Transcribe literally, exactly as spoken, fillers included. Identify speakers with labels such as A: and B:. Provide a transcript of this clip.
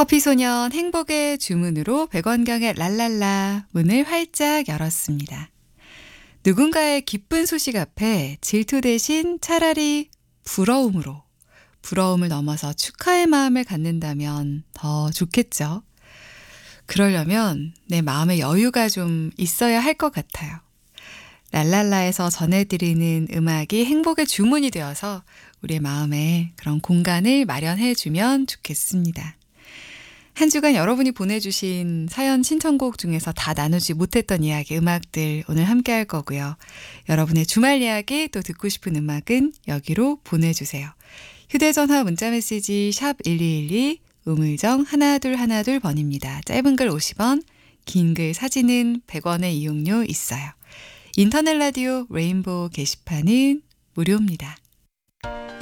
A: 커피소년 행복의 주문으로 백원경의 랄랄라 문을 활짝 열었습니다. 누군가의 기쁜 소식 앞에 질투 대신 차라리 부러움으로, 부러움을 넘어서 축하의 마음을 갖는다면 더 좋겠죠. 그러려면 내 마음의 여유가 좀 있어야 할 것 같아요. 랄랄라에서 전해드리는 음악이 행복의 주문이 되어서 우리의 마음에 그런 공간을 마련해주면 좋겠습니다. 한 주간 여러분이 보내주신 사연 신청곡 중에서 다 나누지 못했던 이야기, 음악들 오늘 함께 할 거고요. 여러분의 주말 이야기 또 듣고 싶은 음악은 여기로 보내주세요. 휴대전화 문자메시지 샵 일이일이 우물정 일이일일 번입니다. 짧은 글 오십 원, 긴 글 사진은 백 원의 이용료 있어요. 인터넷 라디오 레인보우 게시판은 무료입니다.